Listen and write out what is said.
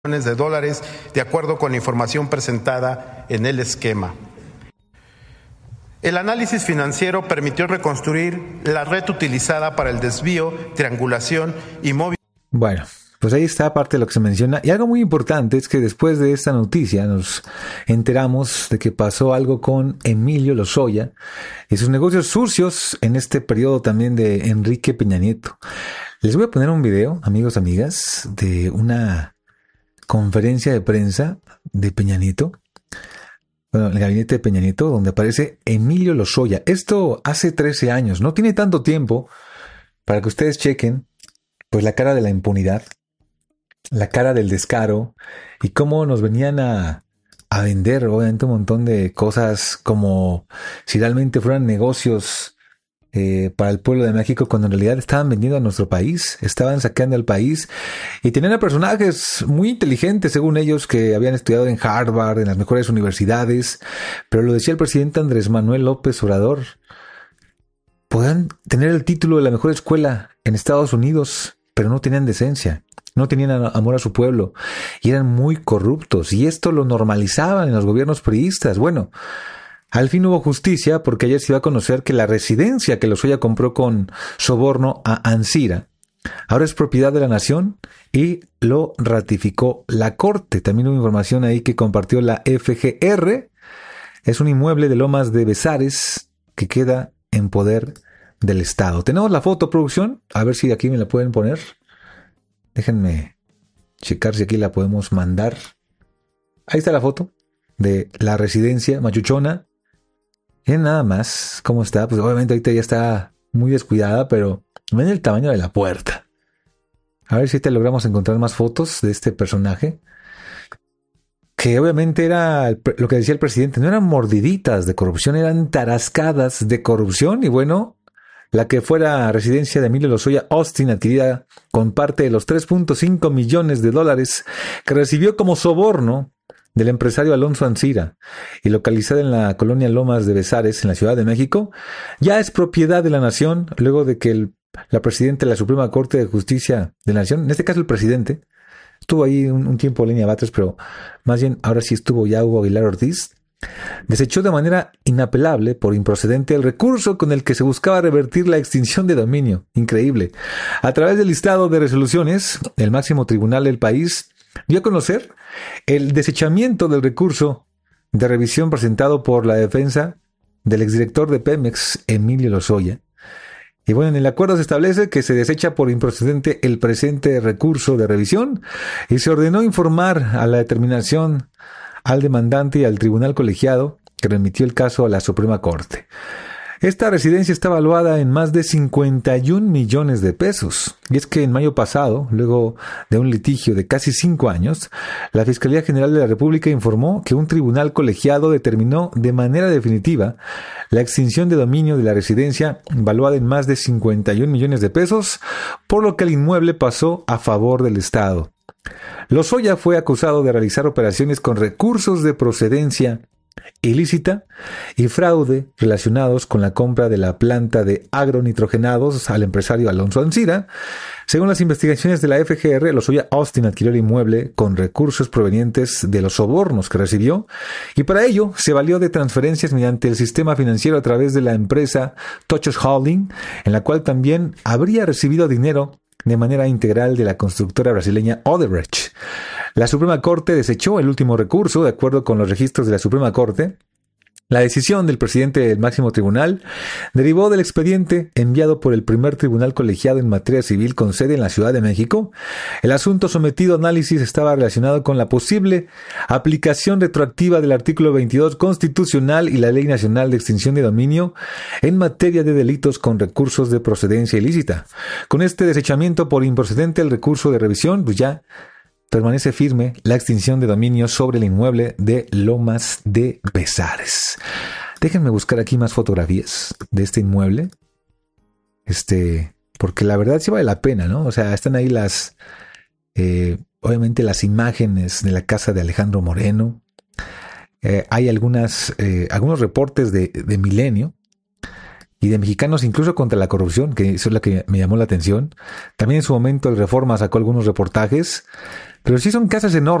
de dólares, de acuerdo con la información presentada en el esquema. El análisis financiero permitió reconstruir la red utilizada para el desvío, triangulación y móvil. Bueno, pues ahí está parte de lo que se menciona. Y algo muy importante es que después de esta noticia nos enteramos de que pasó algo con Emilio Lozoya y sus negocios sucios en este periodo también de Enrique Peña Nieto. Les voy a poner un video, amigos, amigas, de una conferencia de prensa de Peña Nieto, bueno, el gabinete de Peña Nieto, donde aparece Emilio Lozoya. Esto hace 13 años, no tiene tanto tiempo para que ustedes chequen pues la cara de la impunidad, la cara del descaro y cómo nos venían a vender obviamente un montón de cosas como si realmente fueran negocios para el pueblo de México, cuando en realidad estaban vendiendo a nuestro país, estaban saqueando al país y tenían a personajes muy inteligentes, según ellos, que habían estudiado en Harvard, en las mejores universidades, pero lo decía el presidente Andrés Manuel López Obrador, podían tener el título de la mejor escuela en Estados Unidos, pero no tenían decencia, no tenían amor a su pueblo y eran muy corruptos, y esto lo normalizaban en los gobiernos priistas. Bueno, al fin hubo justicia porque ayer se iba a conocer que la residencia que Lozoya compró con soborno a Ancira ahora es propiedad de la nación y lo ratificó la Corte. También hubo información ahí que compartió la FGR. Es un inmueble de Lomas de Bezares que queda en poder del Estado. Tenemos la foto, producción. A ver si aquí me la pueden poner. Déjenme checar si aquí la podemos mandar. Ahí está la foto de la residencia machuchona. Miren nada más cómo está. Pues obviamente ahorita ya está muy descuidada, pero ven el tamaño de la puerta. A ver si te logramos encontrar más fotos de este personaje. Que obviamente era lo que decía el presidente. No eran mordiditas de corrupción, eran tarascadas de corrupción. Y bueno, la que fuera residencia de Emilio Lozoya Austin, adquirida con parte de los 3.5 millones de dólares que recibió como soborno del empresario Alonso Ancira y localizada en la colonia Lomas de Bezares, en la Ciudad de México, ya es propiedad de la nación, luego de que la presidenta de la Suprema Corte de Justicia de la Nación, en este caso el presidente, estuvo ahí un tiempo Lenia Batres, pero más bien ahora sí estuvo ya Hugo Aguilar Ortiz, desechó de manera inapelable por improcedente el recurso con el que se buscaba revertir la extinción de dominio. Increíble. A través del listado de resoluciones, el máximo tribunal del país dio a conocer el desechamiento del recurso de revisión presentado por la defensa del exdirector de Pemex, Emilio Lozoya. Y bueno, en el acuerdo se establece que se desecha por improcedente el presente recurso de revisión y se ordenó informar a la determinación al demandante y al tribunal colegiado que remitió el caso a la Suprema Corte. Esta residencia está valuada en más de 51 millones de pesos. Y es que en mayo pasado, luego de un litigio de casi 5 años, la Fiscalía General de la República informó que un tribunal colegiado determinó de manera definitiva la extinción de dominio de la residencia valuada en más de 51 millones de pesos, por lo que el inmueble pasó a favor del Estado. Lozoya fue acusado de realizar operaciones con recursos de procedencia ilícita y fraude relacionados con la compra de la planta de agronitrogenados al empresario Alonso Ancira. Según las investigaciones de la FGR, Lozoya Austin adquirió el inmueble con recursos provenientes de los sobornos que recibió y para ello se valió de transferencias mediante el sistema financiero a través de la empresa Tochos Holding, en la cual también habría recibido dinero de manera integral de la constructora brasileña Odebrecht. La Suprema Corte desechó el último recurso, de acuerdo con los registros de la Suprema Corte. La decisión del presidente del máximo tribunal derivó del expediente enviado por el primer tribunal colegiado en materia civil con sede en la Ciudad de México. El asunto sometido a análisis estaba relacionado con la posible aplicación retroactiva del artículo 22 constitucional y la Ley Nacional de Extinción de Dominio en materia de delitos con recursos de procedencia ilícita. Con este desechamiento por improcedente el recurso de revisión, pues ya permanece firme la extinción de dominio sobre el inmueble de Lomas de Bezares. Déjenme buscar aquí más fotografías de este inmueble. Porque la verdad sí vale la pena, ¿no? O sea, están ahí obviamente las imágenes de la casa de Alejandro Moreno. Hay algunos reportes de Milenio y de Mexicanos incluso contra la corrupción, que eso es lo que me llamó la atención. También en su momento el Reforma sacó algunos reportajes Pero sí son casas enormes.